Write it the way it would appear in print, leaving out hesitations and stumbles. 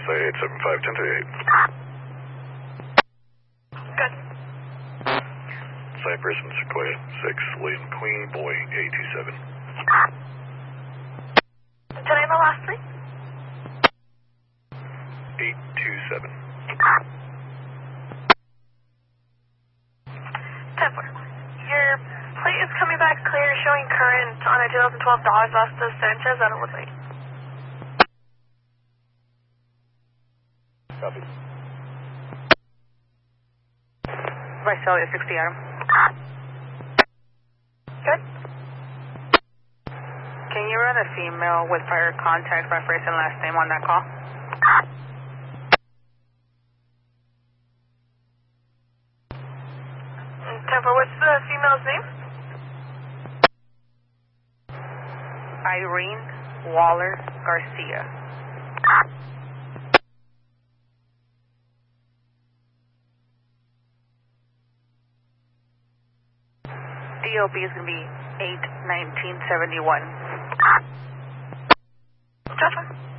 Say 875-1038. Good. Cypress and Sequoia 6, William Queen, Boy 827. Can I have the last three? 827. 10-4. Your plate is coming back clear, showing current on a 2012 Dodge Vestas Sanchez out of Woodley. Copy. Visalia 60 Adam. Good. Can you run a female with prior contact by first and last name on that call? 10-4, what's the female's name? Irene Waller Garcia. DOB is going to be 8/19/71. Gotcha.